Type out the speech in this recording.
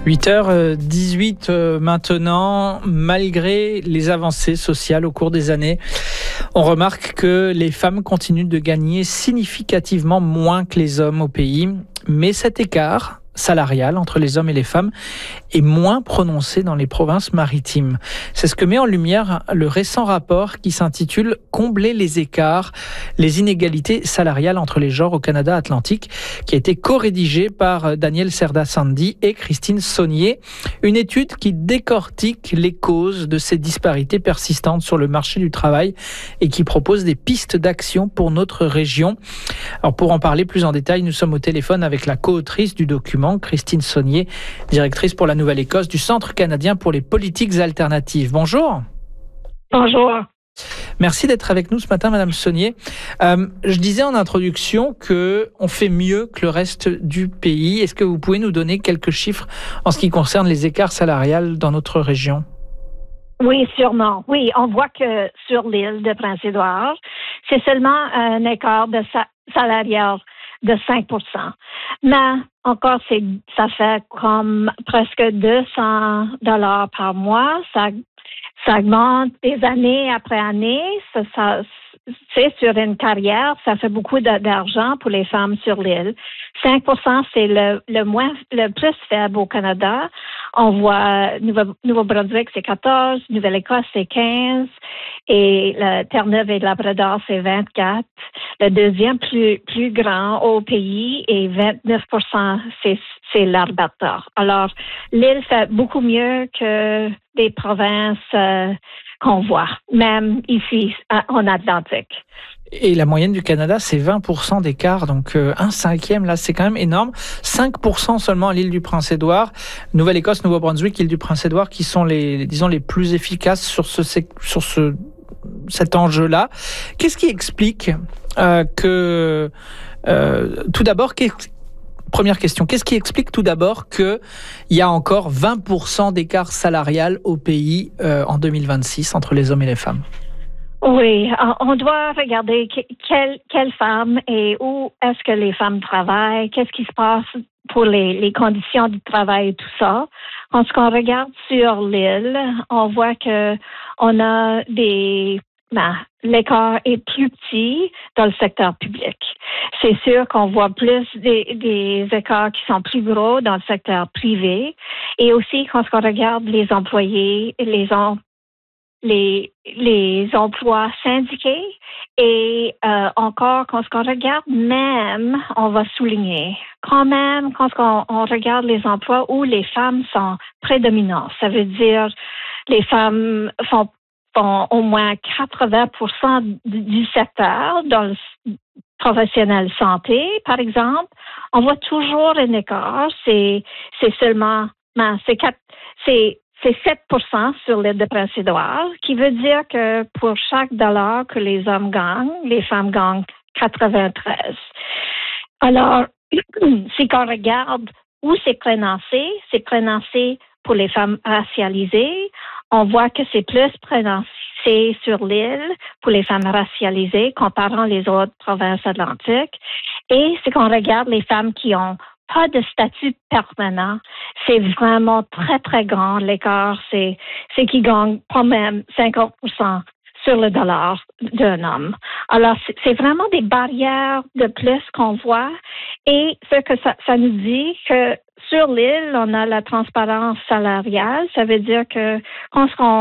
8h18 maintenant, malgré les avancées sociales au cours des années, on remarque que les femmes continuent de gagner significativement moins que les hommes au pays, mais cet écart salarial entre les hommes et les femmes est moins prononcé dans les provinces maritimes. C'est ce que met en lumière le récent rapport qui s'intitule « Combler les écarts, les inégalités salariales entre les genres au Canada Atlantique » qui a été co-rédigé par Daniel Serda-Sandy et Christine Saunier. Une étude qui décortique les causes de ces disparités persistantes sur le marché du travail et qui propose des pistes d'action pour notre région. Alors pour en parler plus en détail, nous sommes au téléphone avec la co-autrice du document, Christine Saunier, directrice pour la Nouvelle-Écosse du Centre canadien pour les politiques alternatives. Bonjour. Bonjour. Merci d'être avec nous ce matin, Madame Saunier. Je disais en introduction qu'on fait mieux que le reste du pays. Est-ce que vous pouvez nous donner quelques chiffres en ce qui concerne les écarts salariales dans notre région? Oui, sûrement. Oui, on voit que sur l'île de Prince-Édouard, c'est seulement un écart de salarial de 5 %. Mais encore, ça fait comme presque 200 $ par mois. Ça augmente des années après année. C'est sur une carrière, ça fait beaucoup d'argent pour les femmes sur l'île. 5 % c'est le plus faible au Canada. On voit Nouveau-Brunswick, c'est 14, Nouvelle-Écosse, c'est 15, et le Terre-Neuve et Labrador, c'est 24. Le deuxième plus grand au pays est 29 % c'est l'Alberta. Alors, l'île fait beaucoup mieux que les provinces qu'on voit, même ici en Atlantique. Et la moyenne du Canada, c'est 20% d'écart, donc un cinquième, là, c'est quand même énorme. 5% seulement à l'île du Prince-Édouard, Nouvelle-Écosse, Nouveau-Brunswick, île du Prince-Édouard, qui sont les plus efficaces sur cet enjeu-là. Qu'est-ce qui explique tout d'abord, première question, qu'est-ce qui explique tout d'abord qu'il y a encore 20% d'écart salarial au pays en 2026 entre les hommes et les femmes? Oui, on doit regarder quelles femmes et où est-ce que les femmes travaillent, qu'est-ce qui se passe pour les conditions du travail et tout ça. Quand on regarde sur l'île, on voit que on a l'écart est plus petit dans le secteur public. C'est sûr qu'on voit plus des écarts qui sont plus gros dans le secteur privé. Et aussi, quand on regarde les employés, les emplois syndiqués, et encore, quand on regarde même, on va souligner, quand même, quand on regarde les emplois où les femmes sont prédominantes, ça veut dire les femmes font au moins 80 % du secteur dans le professionnel santé, par exemple, on voit toujours un écart. C'est seulement, c'est 7 % sur l'île de Prince-Édouard, qui veut dire que pour chaque dollar que les hommes gagnent, les femmes gagnent 93. Alors, si on regarde où c'est prénoncé pour les femmes racialisées. On voit que c'est plus prénoncé sur l'île pour les femmes racialisées comparant les autres provinces atlantiques. Et si on regarde les femmes qui ont pas de statut permanent, c'est vraiment très, très grand. L'écart, c'est qu'ils gagnent quand même 50 % sur le dollar d'un homme. Alors, c'est vraiment des barrières de plus qu'on voit. Et ce que ça nous dit que sur l'île, on a la transparence salariale. Ça veut dire que quand